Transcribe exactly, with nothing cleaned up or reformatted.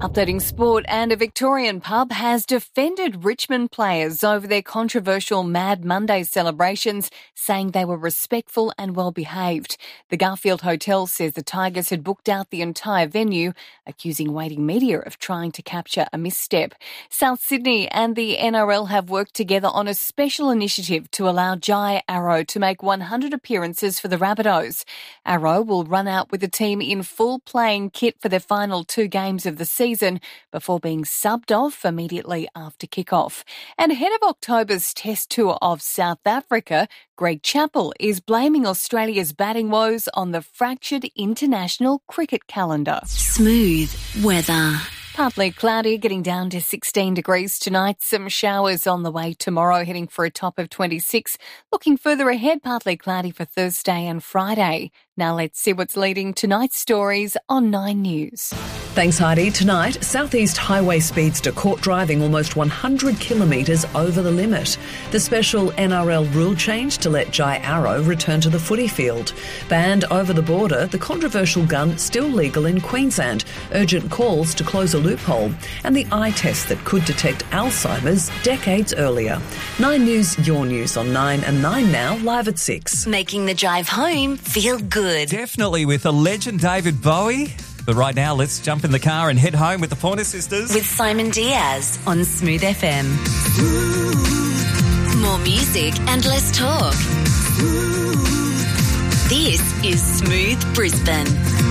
Updating sport, and a Victorian pub has defended Richmond players over their controversial Mad Monday celebrations, saying they were respectful and well behaved. The Garfield Hotel says the Tigers had booked out the entire venue, accusing waiting media of trying to capture a misstep. South Sydney and the N R L have worked together on a special initiative to allow Jai Arrow to make one hundred appearances for the Rabbitohs. Arrow will run out with the team in full playing kit for their final two games of the season, before being subbed off immediately after kick-off. And ahead of October's Test tour of South Africa, Greg Chappell is blaming Australia's batting woes on the fractured international cricket calendar. Smooth weather. Partly cloudy, getting down to sixteen degrees tonight. Some showers on the way tomorrow, heading for a top of twenty-six. Looking further ahead, partly cloudy for Thursday and Friday. Now let's see what's leading tonight's stories on Nine News. Thanks, Heidi. Tonight, Southeast Highway speedster caught driving almost one hundred kilometres over the limit. The special N R L rule change to let Jai Arrow return to the footy field. Banned over the border, the controversial gun still legal in Queensland. Urgent calls to close a loophole. And the eye test that could detect Alzheimer's decades earlier. Nine News, your news on Nine and Nine Now, live at six. Making the drive home feel good. Definitely with the legend David Bowie. But right now, let's jump in the car and head home with the Pointer Sisters. With Simon Diaz on Smooth F M. More music and less talk. This is Smooth Brisbane.